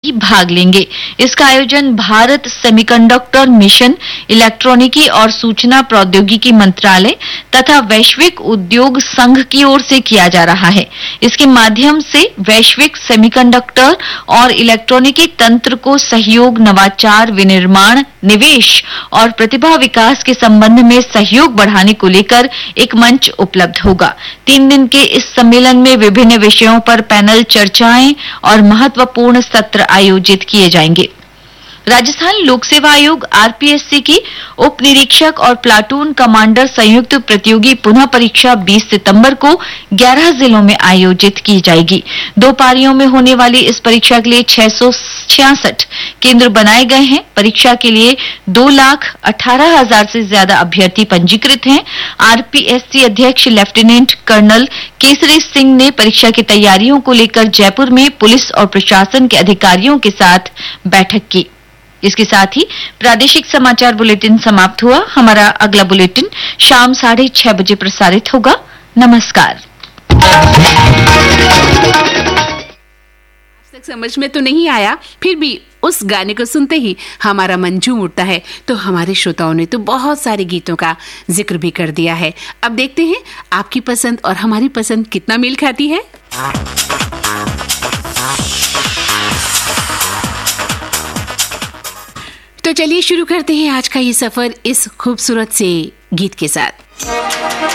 विद्यार्थी भाग लेंगे। इसका आयोजन भारत सेमीकंडक्टर मिशन, इलेक्ट्रॉनिकी और सूचना प्रौद्योगिकी मंत्रालय तथा वैश्विक उद्योग संघ की ओर से किया जा रहा है। इसके माध्यम से वैश्विक सेमीकंडक्टर और इलेक्ट्रॉनिकी तंत्र को सहयोग, नवाचार, विनिर्माण, निवेश और प्रतिभा विकास के संबंध में सहयोग बढ़ाने को लेकर एक मंच उपलब्ध होगा। 3 दिन के इस सम्मेलन में विभिन्न विषयों पर पैनल चर्चाएं और महत्वपूर्ण सत्र आयोजित किए जाएंगे। राजस्थान लोक सेवा आयोग आरपीएससी की उप निरीक्षक और प्लाटून कमांडर संयुक्त प्रतियोगी पुनः परीक्षा 20 सितंबर को 11 जिलों में आयोजित की जाएगी। 2 पारियों में होने वाली इस परीक्षा के लिए 666 केंद्र बनाए गए हैं। परीक्षा के लिए 2,18,000 से ज्यादा अभ्यर्थी पंजीकृत हैं। आरपीएससी अध्यक्ष लेफ्टिनेंट कर्नल केसरी सिंह ने परीक्षा की तैयारियों को लेकर जयपुर में पुलिस और प्रशासन के अधिकारियों के साथ बैठक की। इसके साथ ही प्रादेशिक समाचार बुलेटिन समाप्त हुआ। हमारा अगला बुलेटिन शाम 6:30 बजे प्रसारित होगा। नमस्कार। तक समझ में तो नहीं आया, फिर भी उस गाने को सुनते ही हमारा मन झूम उठता है। तो हमारे श्रोताओं ने तो बहुत सारे गीतों का जिक्र भी कर दिया है। अब देखते हैं आपकी पसंद और हमारी पसंद कितना मेल खाती है। तो चलिए शुरू करते हैं आज का ये सफर इस खूबसूरत से गीत के साथ।